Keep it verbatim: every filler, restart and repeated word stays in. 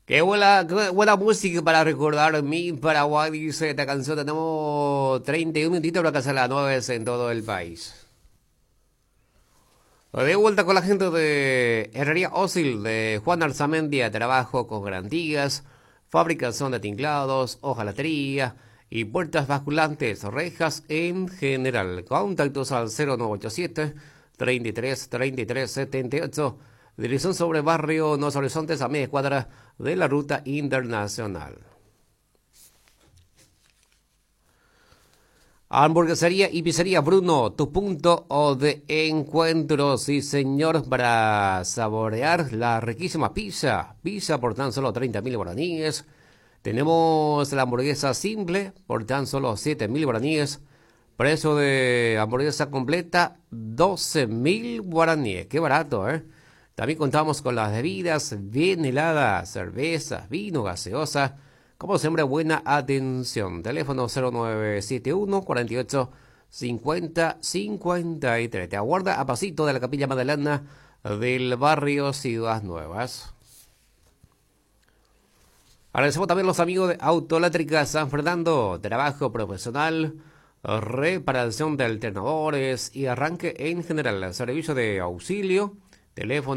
Qué buena, qué buena música para recordar mi Paraguay, dice esta canción. Tenemos treinta y un minutitos para que sea las nueve en todo el país. De vuelta con la gente de Herrería Ósil, de Juan Arzamendia, trabajo con garantías, fabricación de tinklados, hojalatería y puertas basculantes, rejas en general. Contactos al cero nueve ocho siete, treinta y tres, treinta y tres, setenta y ocho. Dirección sobre Barrio Los Horizontes, a media cuadra de la ruta internacional. Hamburguesería y pizzería Bruno, tu punto o de encuentro, sí señor, para saborear la riquísima pizza. Pizza por tan solo treinta mil guaraníes. Tenemos la hamburguesa simple por tan solo siete mil guaraníes. Precio de hamburguesa completa doce mil guaraníes. Qué barato, ¿eh? También contamos con las bebidas bien heladas, cervezas, vino, gaseosa. Como siempre, buena atención. Teléfono cero nueve siete uno, cuarenta y ocho, cincuenta, cincuenta y tres. Te aguarda a pasito de la Capilla Magdalena del barrio Ciudad Nuevas. Agradecemos también a los amigos de Autoeléctrica San Fernando. Trabajo profesional, reparación de alternadores y arranque en general. Servicio de auxilio, teléfono